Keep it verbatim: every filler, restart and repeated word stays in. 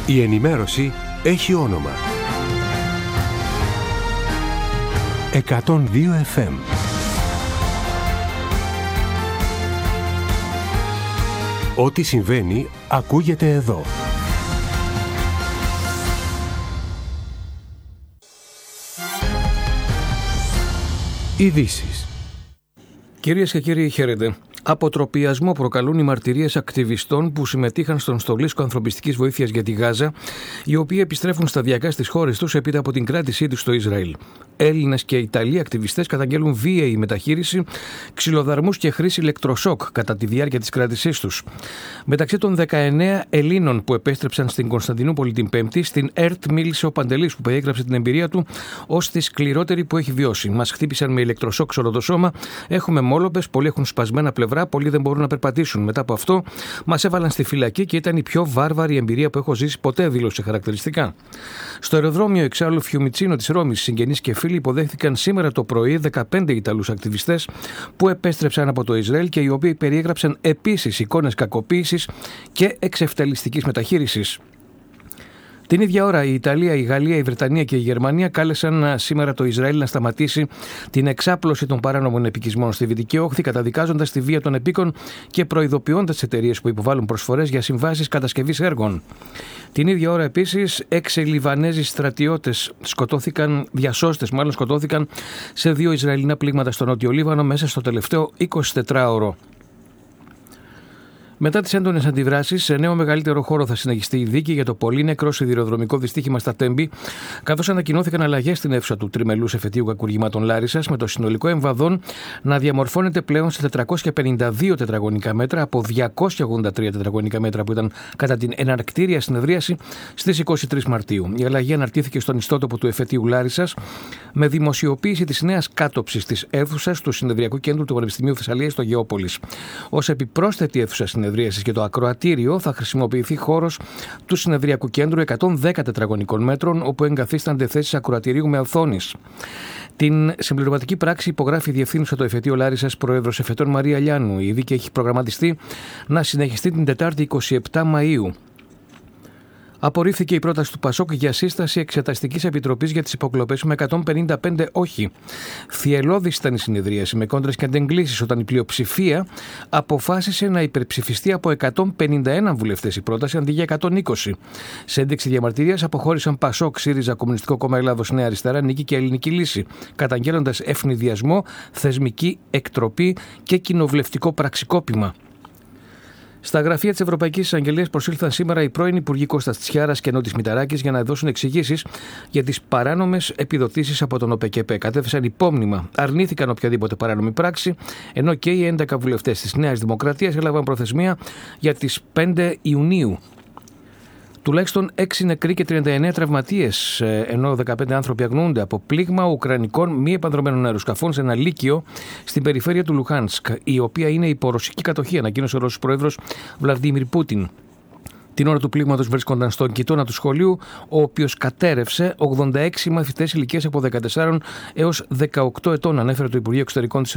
Η ενημέρωση έχει όνομα. εκατόν δύο εφ εμ. Ό,τι συμβαίνει ακούγεται εδώ. Ειδήσεις. Κυρίες και κύριοι, χαίρετε. Αποτροπιασμό προκαλούν οι μαρτυρίες ακτιβιστών που συμμετείχαν στον στολίσκο ανθρωπιστικής βοήθειας για τη Γάζα, οι οποίοι επιστρέφουν σταδιακά στις χώρες τους έπειτα από την κράτησή τους στο Ισραήλ. Έλληνες και Ιταλοί ακτιβιστές καταγγέλουν βίαιη μεταχείριση, ξυλοδαρμούς και χρήση ηλεκτροσόκ κατά τη διάρκεια της κράτησής τους. Μεταξύ των δεκαεννέα Ελλήνων που επέστρεψαν στην Κωνσταντινούπολη την Πέμπτη, στην ΕΡΤ μίλησε ο Παντελής που περιέγραψε την εμπειρία του ως τη σκληρότερη που έχει βιώσει. Μας χτύπησαν με ηλεκτροσόκ σε όλο το σώμα, έχουμε μόλοπες, πολλοί έχουν σπασμένα πλευρά, πολλοί δεν μπορούν να περπατήσουν. Μετά από αυτό, μας έβαλαν στη φυλακή και ήταν η πιο βάρβαρη εμπειρία που έχω ζήσει ποτέ, δήλωσε χαρακτηριστικά. Στο αεροδρόμιο εξάλλου Φιουμιτσίνο της Ρώμης, συγγενείς και φίλοι υποδέχθηκαν σήμερα το πρωί δεκαπέντε Ιταλούς ακτιβιστές που επέστρεψαν από το Ισραήλ και οι οποίοι περιέγραψαν επίσης εικόνες κακοποίησης και εξευτελιστικής μεταχείρισης. Την ίδια ώρα η Ιταλία, η Γαλλία, η Βρετανία και η Γερμανία κάλεσαν σήμερα το Ισραήλ να σταματήσει την εξάπλωση των παράνομων επικισμών στη Δυτική Όχθη, καταδικάζοντας τη βία των επίκων και προειδοποιώντας τις εταιρείες που υποβάλλουν προσφορές για συμβάσεις κατασκευής έργων. Την ίδια ώρα επίσης, έξι Λιβανέζοι στρατιώτες σκοτώθηκαν, διασώστες μάλλον σκοτώθηκαν σε δύο Ισραηλινά πλήγματα στο Νότιο Λίβανο μέσα στο τελευταίο εικοσιτετράωρο. Μετά τις έντονες αντιδράσεις, σε νέο μεγαλύτερο χώρο θα συνεχιστεί η δίκη για το πολύ νεκρό σιδηροδρομικό δυστύχημα στα Τέμπη, καθώς ανακοινώθηκαν αλλαγές στην αίθουσα του τριμελούς εφετείου κακουργημάτων Λάρισσας, με το συνολικό εμβαδόν να διαμορφώνεται πλέον σε τετρακόσια πενήντα δύο τετραγωνικά μέτρα από διακόσια ογδόντα τρία τετραγωνικά μέτρα που ήταν κατά την εναρκτήρια συνεδρίαση στις είκοσι τρεις Μαρτίου. Η αλλαγή αναρτήθηκε στον ιστότοπο του εφετείου Λάρισσας με δημοσιοποίηση της νέας κάτοψης της αίθουσας του Συνεδριακού Κέντρου του Πανεπιστημίου Θεσσαλίας στο Γεώπολης. Ως επιπρόσθετη αίθουσα και το ακροατήριο θα χρησιμοποιηθεί χώρος του Συνεδριακού Κέντρου εκατόν δέκα τετραγωνικών μέτρων, όπου εγκαθίστανται θέσεις ακροατηρίου με οθόνης. Την συμπληρωματική πράξη υπογράφει η διευθύνουσα το εφετείο Λάρισσας, πρόεδρος εφετών Μαρία Λιάννου. Η δίκη έχει προγραμματιστεί να συνεχιστεί την Τετάρτη εικοστή εβδόμη Μαΐου. Απορρίφθηκε η πρόταση του Πασόκ για σύσταση εξεταστικής επιτροπής για τις υποκλοπές με εκατόν πενήντα πέντε όχι. Θυελλώδης ήταν η συνεδρίαση με κόντρες και αντεγκλήσεις όταν η πλειοψηφία αποφάσισε να υπερψηφιστεί από εκατόν πενήντα ένα βουλευτές η πρόταση αντί για εκατόν είκοσι. Σε ένδειξη διαμαρτυρίας αποχώρησαν Πασόκ, ΣΥΡΙΖΑ, Κομμουνιστικό Κόμμα Ελλάδος, Νέα Αριστερά, Νίκη και Ελληνική Λύση, καταγγέλλοντας ευνηδιασμό, θεσμική εκτροπή και κοινοβουλευτικό πραξικόπημα. Στα γραφεία της Ευρωπαϊκής Εισαγγελίας προσήλθαν σήμερα οι πρώην Υπουργοί Κώστας Τσιάρας και Νότης Μηταράκης για να δώσουν εξηγήσεις για τις παράνομες επιδοτήσεις από τον ΟΠΕΚΕΠΕ. Κατέθεσαν υπόμνημα, αρνήθηκαν οποιαδήποτε παράνομη πράξη, ενώ και οι έντεκα βουλευτές της Νέας Δημοκρατίας έλαβαν προθεσμία για τις πέντε Ιουνίου. Τουλάχιστον έξι νεκροί και τριάντα εννέα τραυματίες, ενώ δεκαπέντε άνθρωποι αγνοούνται από πλήγμα ουκρανικών μη επανδρομένων αεροσκαφών σε ένα λύκειο στην περιφέρεια του Λουχάνσκ, η οποία είναι υπό ρωσική κατοχή, ανακοίνωσε ο Ρώσος πρόεδρος Βλαντίμιρ Πούτιν. Την ώρα του πλήγματος βρίσκονταν στον κοιτώνα του σχολείου, ο οποίος κατέρρευσε ογδόντα έξι μαθητές ηλικίας από δεκατέσσερα έως δεκαοκτώ ετών, ανέφερε το Υπουργείο Εξωτερικών της